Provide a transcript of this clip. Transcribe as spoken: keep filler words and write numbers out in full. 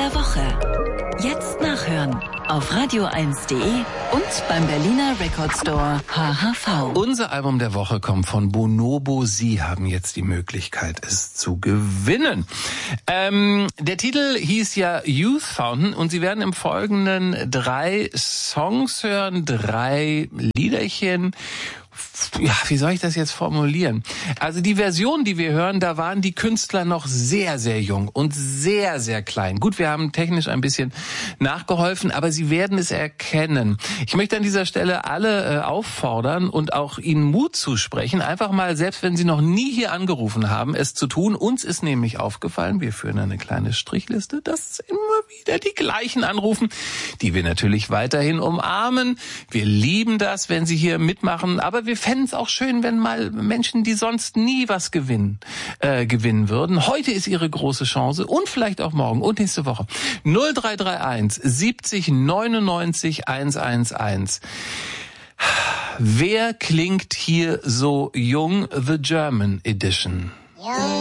der Woche. Jetzt nachhören auf radio eins punkt de und beim Berliner Record Store H H V. Unser Album der Woche kommt von Bonobo. Sie haben jetzt die Möglichkeit, es zu gewinnen. Ähm, der Titel hieß ja Youth Fountain und Sie werden im Folgenden drei Songs hören, drei Liederchen. Ja, wie soll ich das jetzt formulieren? Also die Version, die wir hören, da waren die Künstler noch sehr, sehr jung und sehr, sehr klein. Gut, wir haben technisch ein bisschen nachgeholfen, aber Sie werden es erkennen. Ich möchte an dieser Stelle alle äh, auffordern und auch Ihnen Mut zusprechen, einfach mal, selbst wenn Sie noch nie hier angerufen haben, es zu tun. Uns ist nämlich aufgefallen, wir führen eine kleine Strichliste, dass immer wieder die gleichen anrufen, die wir natürlich weiterhin umarmen. Wir lieben das, wenn Sie hier mitmachen, aber wir fänden es auch schön, wenn mal Menschen, die sonst nie was gewinnen, äh, gewinnen würden. Heute ist Ihre große Chance und vielleicht auch morgen und nächste Woche. null drei drei eins siebzig neunundneunzig hundertelf. Wer klingt hier so jung? The German Edition. Ja.